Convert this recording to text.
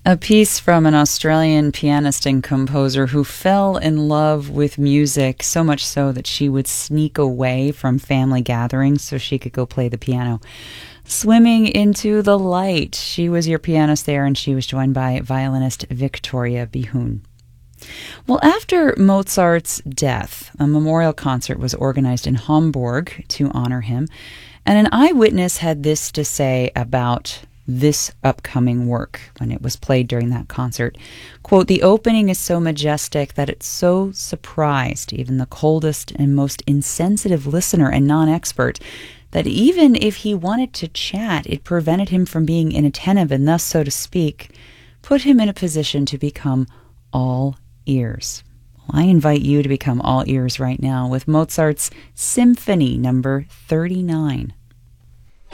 A piece from an Australian pianist and composer who fell in love with music, so much so that she would sneak away from family gatherings so she could go play the piano. Swimming into the Light. She was your pianist there, and she was joined by violinist Victoria Bihun. Well, after Mozart's death, a memorial concert was organized in Hamburg to honor him, and an eyewitness had this to say about this upcoming work when it was played during that concert. Quote, "The opening is so majestic that it so surprised even the coldest and most insensitive listener and non-expert that even if he wanted to chat, it prevented him from being inattentive and thus, so to speak, put him in a position to become all ears." Well, I invite you to become all ears right now with Mozart's Symphony number 39.